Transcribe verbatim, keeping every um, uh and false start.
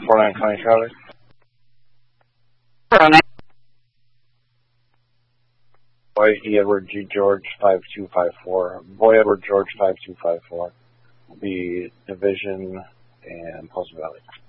four nine County Charlie. Boy E Edward G George five two five four. Boy Edward George five two five four. The Division and Pleasant Valley.